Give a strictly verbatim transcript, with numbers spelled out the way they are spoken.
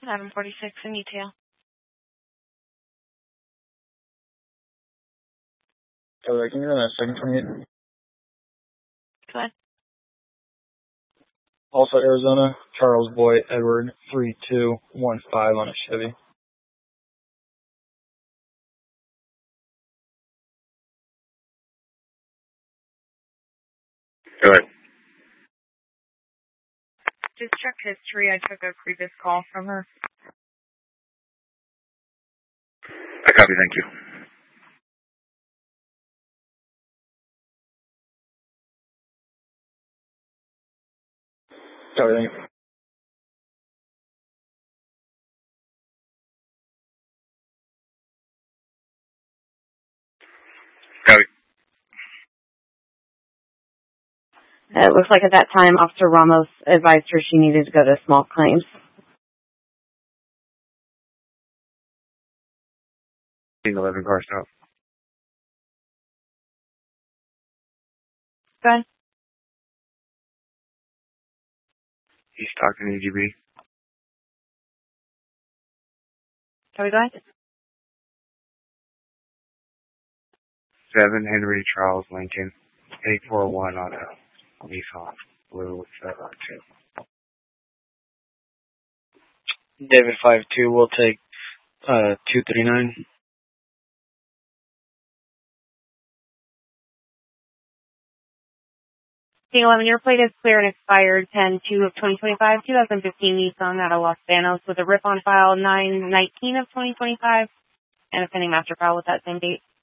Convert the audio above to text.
eleven forty-six in detail. Oh, can you run that second twenty-eight? Go ahead. Also, Arizona, Charles Boy, Edward, three two one five on a Chevy. Go ahead. Just check history. I took a previous call from her. I copy, thank you. Copy, thank you. Copy. It looks like at that time, Officer Ramos advised her she needed to go to small claims. eleven car stop. Go ahead. East Stockton, E G B. Can we go ahead? seven Henry Charles Lincoln, eight four one on a Nissan Blue with seven two. David five two, we'll take uh, two thirty-nine. King eleven, your plate is clear and expired ten two of twenty twenty-five, twenty fifteen Nissan out of Los Banos with a rip on file nine nineteen of twenty twenty-five and a pending master file with that same date.